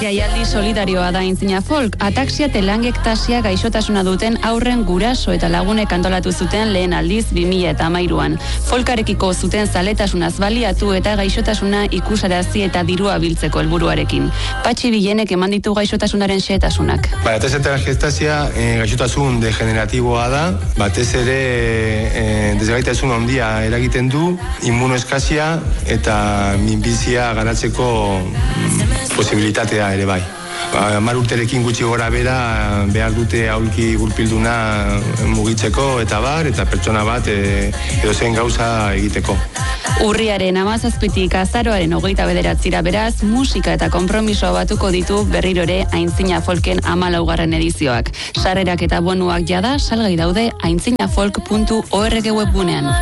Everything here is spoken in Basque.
jaialdi solidarioa da Aintzina Folk. Ataxia telangiektasia gaixotasuna duten aurren guraso eta lagunek antolatu zuten lehen aldiz 2013an. Folkarekiko zuten zaletasunaz baliatu eta gaixotasuna ikusarazi eta dirua biltzeko helburuarekin. Patxi Bilenek eman ditu gaixotasunaren xehetasunak. Ataxia telangiektasia gaixotasun degeneratiboa da, batez ere desgaitasun handia eragiten du, immunoeskasia eta minbizia garatzeko posibilitatea ere bai. 10 urterekin gutxi gora bera behar dute aulki gurpilduna mugitzeko eta pertsona bat edozein gauza egiteko. Urriaren 17tik azaroaren 29ra beraz, musika eta konpromisoa batuko ditu berriro ere Aintzina Folken 14. edizioak. Sarrerak eta bonuak jada salgai daude aintzinafolk.org webgunean.